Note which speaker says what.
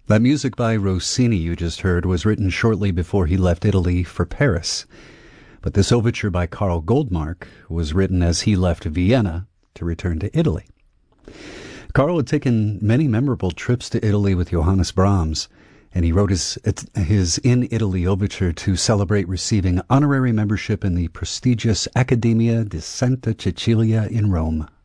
Speaker 1: That music by Rossini you just heard was written shortly before he left Italy for Paris. But this overture by Karl Goldmark was written as he left Vienna to return to Italy. Karl had taken many memorable trips to Italy with Johannes Brahms, and he wrote his In Italy overture to celebrate receiving honorary membership in the prestigious Accademia di Santa Cecilia in Rome.